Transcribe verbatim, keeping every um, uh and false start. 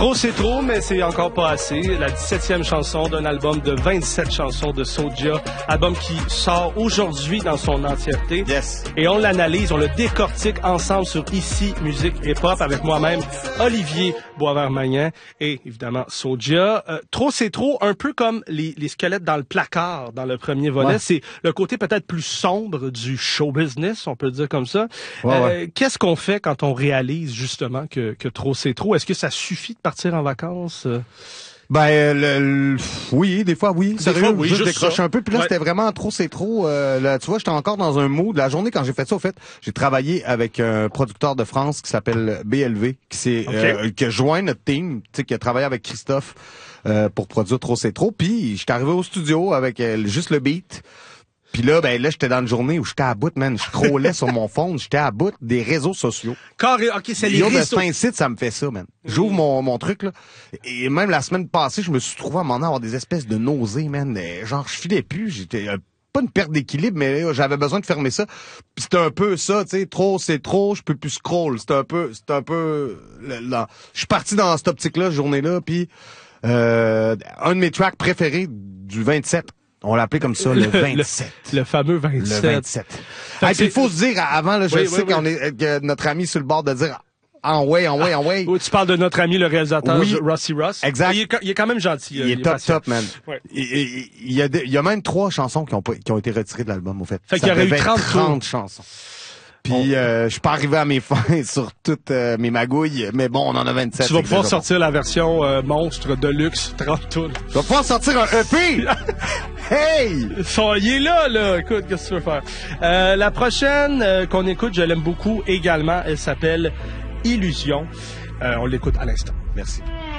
Trop c'est trop, mais c'est encore pas assez. La dix-septième chanson d'un album de vingt-sept chansons de Soulja, album qui sort aujourd'hui dans son entièreté. Yes. Et on l'analyse, on le décortique ensemble sur Ici Musique Hip Hop avec moi-même, Olivier Boisvert-Magnan et évidemment Soulja. Euh, trop c'est trop, un peu comme les, les squelettes dans le placard dans le premier volet. Ouais. C'est le côté peut-être plus sombre du show business, on peut dire comme ça. Ouais, euh, ouais. Qu'est-ce qu'on fait quand on réalise justement que, que trop c'est trop? Est-ce que ça suffit de partir en vacances? Ben, le, le- oui, des fois, oui. Des Sérieux, fois, oui, juste, juste décrocher ça. un peu. Puis là, Ouais. c'était vraiment trop, c'est trop. Euh, là, tu vois, j'étais encore dans un mood. La journée, quand j'ai fait ça, au fait, j'ai travaillé avec un producteur de France qui s'appelle B L V, qui s'est, Ok. euh, qui a joint notre team, tu sais, qui a travaillé avec Christophe euh, pour produire Trop, c'est trop. Puis, j'étais arrivé au studio avec euh, juste le beat. Puis là, ben là, j'étais dans une journée où j'étais à bout, man. Je scrollais sur mon phone, j'étais à bout des réseaux sociaux. Carré, ok, c'est les Yo, de réseaux. Spin-Site, ça me fait ça, man. J'ouvre mon, mon truc, là. Et même la semaine passée, je me suis trouvé à un moment donné à avoir des espèces de nausées, man. Euh, Genre, je filais plus. J'étais, euh, pas une perte d'équilibre, mais là, j'avais besoin de fermer ça. Puis c'était un peu ça, tu sais. Trop, c'est trop, je peux plus scroll. C'était un peu, c'était un peu, là, là. Je suis parti dans cette optique-là, cette journée-là, puis euh, un de mes tracks préférés du vingt-sept. On l'appelait comme ça, le vingt-sept. Le, le fameux vingt-sept. Le vingt-sept. Fait Hey, que puis il c'est- faut se dire, avant, là, je Oui, sais oui, qu'on oui. est, que notre ami sur le bord de dire, en way, en way, en way. Oui, tu parles de notre ami le réalisateur Oui. Rusty Ross. Exact. Il est, il est quand même gentil. Il est top, patient. top, man. Ouais. Il, il- il y a des- il y a même trois chansons qui ont, pas- qui ont été retirées de l'album, au fait. Fait Ça qu'il y aurait eu devait être trente trente chansons. Puis, euh, je suis pas arrivé à mes fins sur toutes euh, mes magouilles, mais bon, on en a vingt-sept. Tu vas c'est pouvoir déjà sortir la version euh, monstre de luxe, trente tonnes. bon. Tu vas pouvoir sortir un E P! Hey! Son- Il est là, là. Écoute, qu'est-ce que tu veux faire? Euh, la prochaine euh, qu'on écoute, je l'aime beaucoup également. Elle s'appelle Illusion. Euh, on l'écoute à l'instant. Merci.